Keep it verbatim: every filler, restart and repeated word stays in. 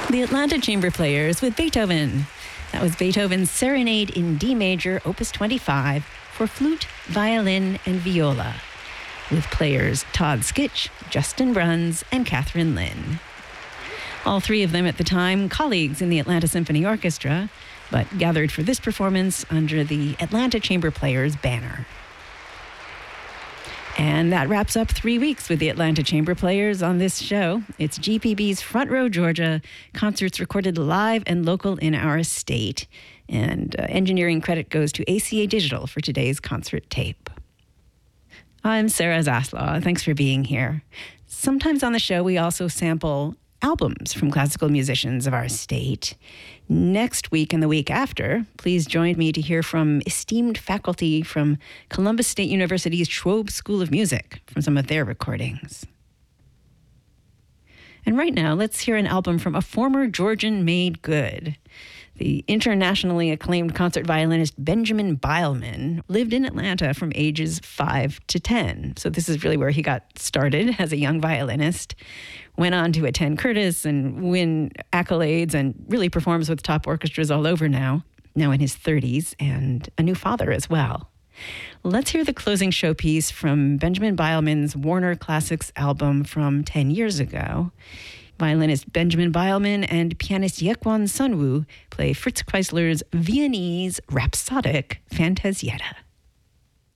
The Atlanta Chamber Players with Beethoven. That was Beethoven's Serenade in D major, opus twenty-five, for flute, violin, and viola, with players Todd Skitch, Justin Bruns, and Catherine Lynn. All three of them at the time colleagues in the Atlanta Symphony Orchestra, but gathered for this performance under the Atlanta Chamber Players banner. And that wraps up three weeks with the Atlanta Chamber Players on this show. It's G P B's Front Row Georgia, concerts recorded live and local in our state. And uh, engineering credit goes to A C A Digital for today's concert tape. I'm Sarah Zaslaw. Thanks for being here. Sometimes on the show, we also sample albums from classical musicians of our state. Next week and the week after, please join me to hear from esteemed faculty from Columbus State University's Schwob School of Music from some of their recordings. And right now, let's hear an album from a former Georgian made good. The internationally acclaimed concert violinist Benjamin Beilman lived in Atlanta from ages five to ten. So this is really where he got started as a young violinist. Went on to attend Curtis and win accolades and really performs with top orchestras all over now, now in his thirties, and a new father as well. Let's hear the closing showpiece from Benjamin Beilman's Warner Classics album from ten years ago. Violinist Benjamin Beilman and pianist Yekwon Sunwoo play Fritz Kreisler's Viennese Rhapsodic Fantasietta.